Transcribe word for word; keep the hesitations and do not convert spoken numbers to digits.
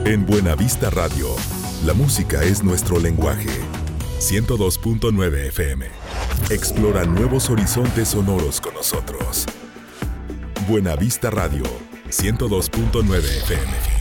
En Buenavista Radio, la música es nuestro lenguaje. ciento dos punto nueve F M. Explora nuevos horizontes sonoros con nosotros. Buenavista Radio, ciento dos punto nueve F M.